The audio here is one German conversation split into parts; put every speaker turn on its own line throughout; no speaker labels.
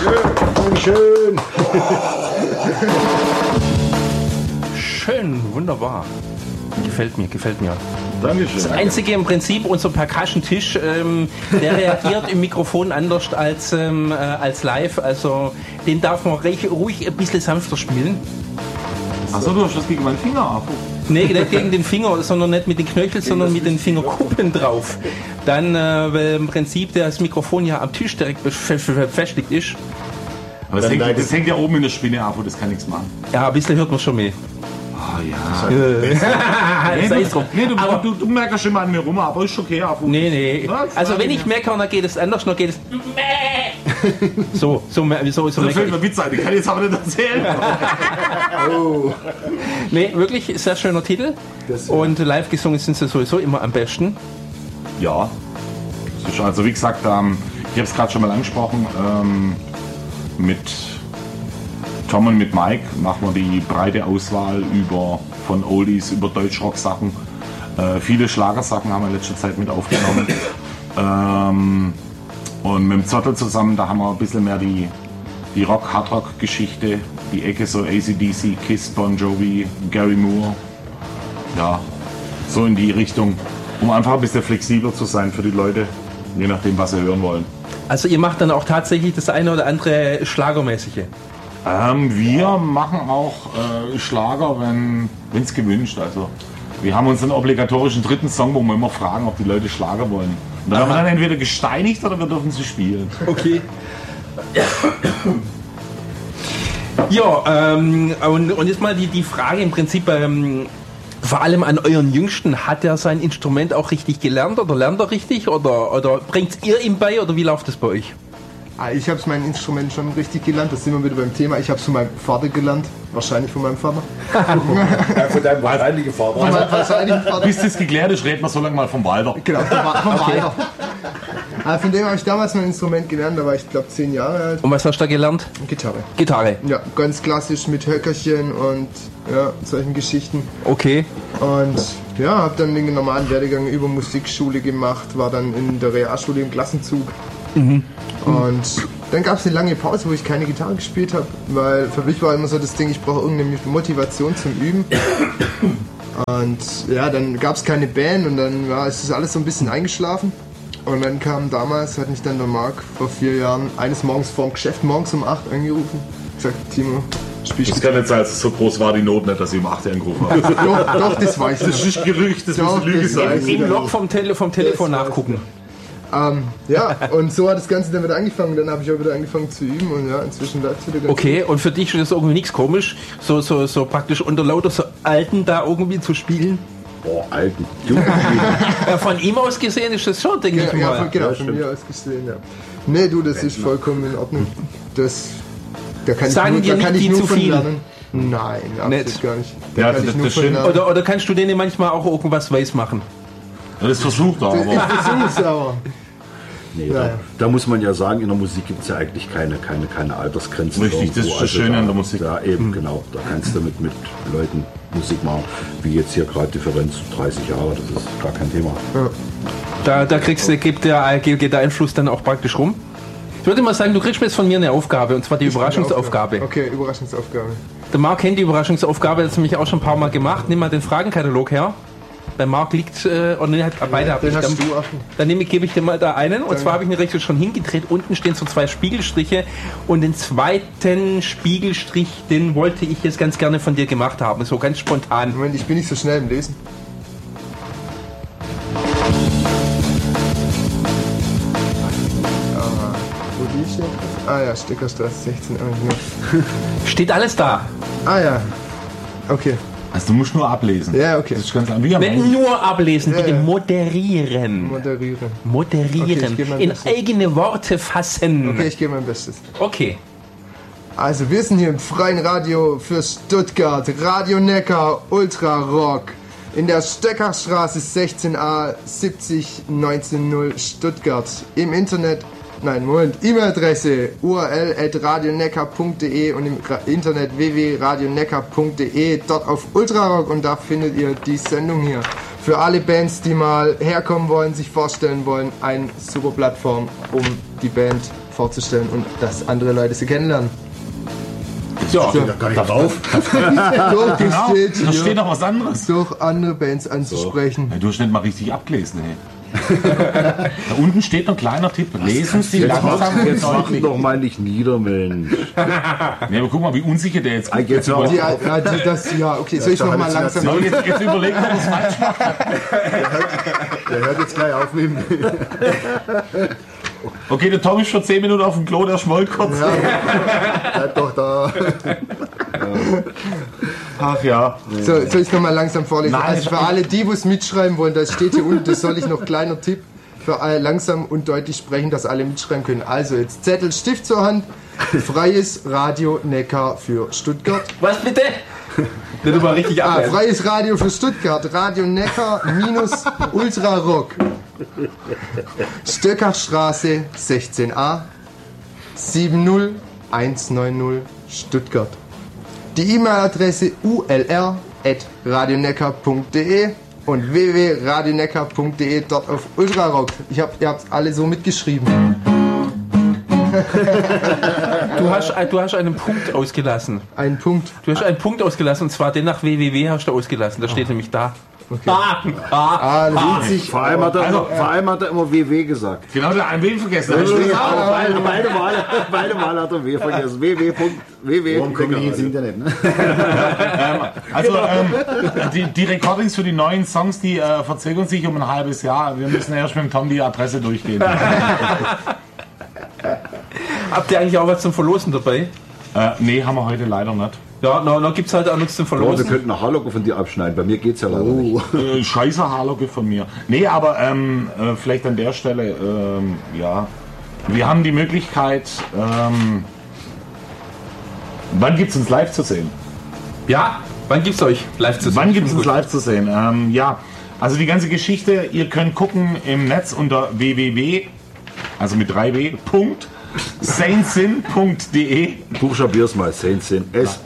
Schön.
Schön, wunderbar. Gefällt mir.
Dankeschön.
Das einzige im Prinzip, unser Percussion-Tisch, der reagiert im Mikrofon anders als live. Also den darf man ruhig ein bisschen sanfter spielen.
Achso, du hast das gegen meinen Finger ab.
Nee, nicht gegen den Finger, sondern nicht mit den Knöcheln, sondern mit den Fingerkuppen drauf. Dann, weil im Prinzip das Mikrofon ja am Tisch direkt befestigt ist.
Aber das hängt ja oben in der Spinne ab, das kann nichts machen.
Ja, ein bisschen hört man schon mehr.
Ah ja. Du merkst schon mal an mir rum, aber ist okay.
Nee. Also wenn ich meckere, dann geht es anders, dann geht es so.
Da fällt mir Witz ein, ich kann jetzt aber nicht erzählen.
Oh. Nee, wirklich sehr schöner Titel. Und live gesungen sind sie sowieso immer am besten.
Ja. Also wie gesagt, ich habe es gerade schon mal angesprochen, mit Tom und mit Mike machen wir die breite Auswahl von Oldies über Deutschrock-Sachen. Viele Schlagersachen haben wir in letzter Zeit mit aufgenommen. Und mit dem Zottel zusammen, da haben wir ein bisschen mehr die Hardrock-Geschichte, die Ecke so AC/DC, Kiss, Bon Jovi, Gary Moore. Ja, so in die Richtung, um einfach ein bisschen flexibler zu sein für die Leute, je nachdem, was sie hören wollen.
Also ihr macht dann auch tatsächlich das eine oder andere Schlagermäßige?
Wir machen auch Schlager, wenn es gewünscht. Also wir haben uns einen obligatorischen dritten Song, wo wir immer fragen, ob die Leute Schlager wollen. Und da werden wir dann entweder gesteinigt oder wir dürfen sie spielen.
Okay. Ja, und jetzt mal die Frage im Prinzip, vor allem an euren Jüngsten, hat er sein Instrument auch richtig gelernt oder lernt er richtig oder bringt ihr ihm bei oder wie läuft das bei euch?
Ich habe mein Instrument schon richtig gelernt, das sind wir wieder beim Thema. Ich habe es von meinem Vater gelernt, wahrscheinlich von meinem Vater.
Von deinem wahrscheinlichen Vater. Bis das geklärt ist, reden wir so lange mal vom Walter.
Genau, vom Walter. Von dem habe ich damals mein Instrument gelernt, da war ich glaube 10 Jahre alt.
Und was hast du da gelernt?
Gitarre. Ja, ganz klassisch mit Höckerchen und solchen Geschichten.
Okay.
Und ja, habe dann den normalen Werdegang über Musikschule gemacht, war dann in der Realschule im Klassenzug. Mhm. Und dann gab es eine lange Pause, wo ich keine Gitarre gespielt habe, weil für mich war immer so das Ding, ich brauche irgendeine Motivation zum Üben. Und ja, dann gab es keine Band und dann ist das alles so ein bisschen eingeschlafen. Und dann hat mich dann der Marc vor 4 Jahren eines Morgens vorm Geschäft morgens um 8 angerufen. Gesagt, Timo, spielst du?
Das kann nicht sein, dass so groß war die Not nicht, dass ich um 8 Uhr angerufen habe.
Doch, das weiß ich.
Das ist Gerücht, das muss Lüge sein.
Im Log vom Telefon nachgucken.
Ja, und so hat das Ganze dann wieder angefangen. Dann habe ich auch wieder angefangen zu üben und ja, inzwischen läuft es wieder ganz
Okay,
gut.
und für dich ist das irgendwie nichts komisch, so praktisch unter lauter so Alten da irgendwie zu spielen?
Boah, Alten.
Ja, von ihm aus gesehen ist das schon, denke ich mal.
Genau, von mir aus gesehen, ja. Nee, du, das ist vollkommen in Ordnung. Da kann ich nur von lernen. Nein, absolut gar nicht.
Ja, das stimmt.
Oder kannst du denen manchmal auch irgendwas weiß machen?
Das versucht er aber.
Ich versuch's aber.
Nee, da muss man ja sagen, in der Musik gibt es ja eigentlich keine Altersgrenzen.
Richtig, das ist das Schöne an der Musik.
Ja, eben, genau. Da kannst du mit Leuten Musik machen, wie jetzt hier gerade Differenz 30 Jahre, das ist gar kein Thema.
Ja. Da geht der Einfluss dann auch praktisch rum. Ich würde mal sagen, du kriegst jetzt von mir eine Aufgabe, und zwar die Überraschungsaufgabe.
Okay, Überraschungsaufgabe.
Der Marc kennt die Überraschungsaufgabe, das hat nämlich auch schon ein paar Mal gemacht. Nimm mal den Fragenkatalog her. Bei Marc liegt, beide habe ich. Dann gebe ich dir mal da einen. Und zwar habe ich ihn rechts schon hingedreht. Unten stehen so 2 Spiegelstriche. Und den zweiten Spiegelstrich, den wollte ich jetzt ganz gerne von dir gemacht haben. So ganz spontan.
Moment, ich bin nicht so schnell im Lesen. Wo liegt der? Ja, Steckerstraße 16.
Steht alles da.
Ja. Okay.
Also du musst nur ablesen.
Ja, okay.
Das ist ganz
Nicht nur ablesen, bitte moderieren.
Okay,
in eigene Worte fassen.
Okay, ich gebe mein Bestes.
Okay.
Also wir sind hier im freien Radio für Stuttgart. Radio Neckar Ultra Rock. In der Steckerstraße 16a 70 190 Stuttgart. Im Internet... E-Mail-Adresse url@radioneckar.de und im Internet www.radioneckar.de, dort auf Ultrarock, und da findet ihr die Sendung hier. Für alle Bands, die mal herkommen wollen, sich vorstellen wollen, eine super Plattform, um die Band vorzustellen und dass andere Leute sie kennenlernen.
Ja,
So.
Da gar nicht drauf.
Doch,
genau.
steht
Da
hier,
steht noch was anderes.
durch andere Bands anzusprechen.
Ja, du hast nicht mal richtig abgelesen, ey. Da unten steht noch ein kleiner Tipp. Lesen Sie langsam und
Jetzt mach
deutlich.
doch mal nicht nieder, Mensch.
Nee, aber guck mal, wie unsicher der jetzt guckt.
Jetzt auch.
Okay, soll ich nochmal langsam...
So, jetzt überlegen, ob es falsch macht.
Der hört jetzt gleich auf mit dem.
Okay, der Tom ist schon 10 Minuten auf dem Klo, der schmollt kurz.
Bleib doch da.
Ach ja.
So, soll ich nochmal langsam vorlesen?
Nein,
Also für alle, die es mitschreiben wollen, das steht hier unten, das soll ich noch kleiner Tipp für alle langsam und deutlich sprechen, dass alle mitschreiben können. Also jetzt Zettel, Stift zur Hand. Freies Radio Neckar für Stuttgart.
Was bitte? Nicht mal richtig ab.
Freies Radio für Stuttgart. Radio Neckar minus Ultra Rock. Stöckachstraße 16a 70190 Stuttgart. Die E-Mail-Adresse ulr@radioneckar.de und www.radioneckar.de dort auf Ultrarock. Ihr habt alle so mitgeschrieben.
Du hast einen Punkt ausgelassen.
Ein Punkt.
Du hast einen Punkt ausgelassen und zwar den nach www hast du ausgelassen. Da steht nämlich da.
Okay. Witzig.
Vor allem hat er immer WW gesagt.
Genau, der hat einen W vergessen.
Beide Mal hat er W vergessen. www. Warum komme ich ins Internet? Ne?
Also die Recordings für die neuen Songs, die verzögern sich um ein halbes Jahr. Wir müssen erst mit dem Tom die Adresse durchgehen.
Habt ihr eigentlich auch was zum Verlosen dabei?
Nee, haben wir heute leider nicht.
Ja, noch gibt es halt auch nichts zum
Ja, wir
Verlosen.
könnten eine Haarlocke von dir abschneiden. Bei mir geht's ja leider nicht.
Scheiße Haarlocke von mir. Nee, aber vielleicht an der Stelle, ja. Wir haben die Möglichkeit, wann gibt es uns live zu sehen?
Ja, wann gibt's euch live zu sehen?
Wann gibt es uns live zu sehen? Ja, also die ganze Geschichte, ihr könnt gucken im Netz unter www, also mit 3w, saintsin.de.
Buchstabier's mal. Saintsin.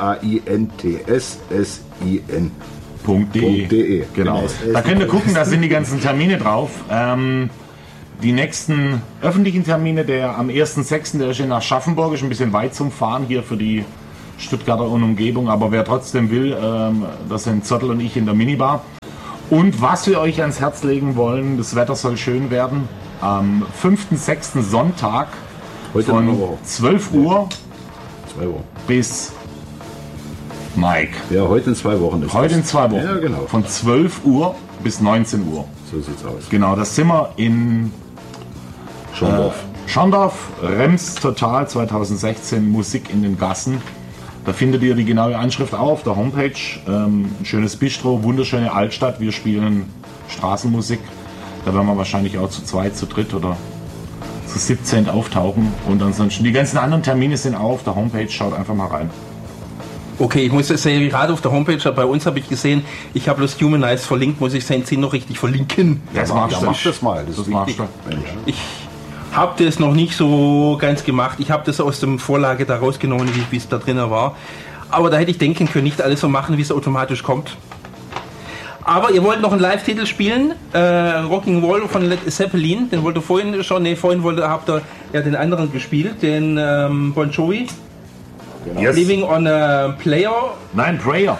SAINTSSIN.
.de. Genau. Da könnt ihr gucken, da sind die ganzen Termine drauf. Die nächsten öffentlichen Termine, der am 1.6., der ist in Aschaffenburg, ist ein bisschen weit zum Fahren hier für die Stuttgarter und Umgebung, aber wer trotzdem will, das sind Zottel und ich in der Minibar. Und was wir euch ans Herz legen wollen, das Wetter soll schön werden, am 5.6. Sonntag
Heute
von 12 Uhr
2 Wochen.
bis Mike.
Ja, heute in 2 Wochen ist
Heute
das.
in 2 Wochen.
Ja, genau.
Von 12 Uhr bis 19 Uhr.
So sieht's aus.
Genau, das sind wir in
Schondorf.
Schondorf, Rems Total 2016, Musik in den Gassen. Da findet ihr die genaue Anschrift auch auf der Homepage. Ein schönes Bistro, wunderschöne Altstadt. Wir spielen Straßenmusik. Da werden wir wahrscheinlich auch zu 2, zu 3 oder zu 17 auftauchen. Und ansonsten, die ganzen anderen Termine sind auch auf der Homepage. Schaut einfach mal rein.
Okay, ich muss sagen, gerade auf der Homepage, bei uns habe ich gesehen, ich habe bloß Humanize verlinkt, muss ich Saint-Sin noch richtig verlinken.
Das
Ja, mach das mal. Das ist
machst
wichtig.
du.
Mensch.
Ich habe das noch nicht so ganz gemacht. Ich habe das aus der Vorlage da rausgenommen, wie es da drin war. Aber da hätte ich denken können, nicht alles so machen, wie es automatisch kommt. Aber ihr wollt noch einen Live-Titel spielen, Rocking Wall von Led Zeppelin. Den wollt ihr vorhin schon, habt ihr ja den anderen gespielt, den Bon Jovi.
Yes.
Living on a Player.
Nein, Prayer.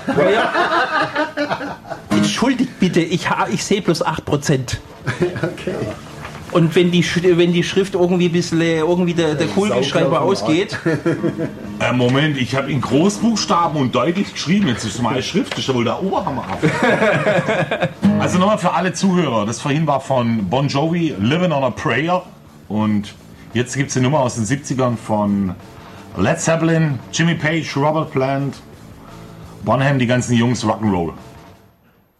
Entschuldigt bitte, ich sehe plus 8%. Okay. Und wenn die Schrift irgendwie ein bisschen, der Kugelschreiber ausgeht.
Moment, ich habe in Großbuchstaben und deutlich geschrieben. Jetzt ist meine Schrift, ist ja wohl der Oberhammer ab. Also nochmal für alle Zuhörer. Das vorhin war von Bon Jovi, Living on a Prayer. Und jetzt gibt es eine Nummer aus den 70ern von Led Zeppelin, Jimmy Page, Robert Plant, Bonham, die ganzen Jungs, Rock'n'Roll.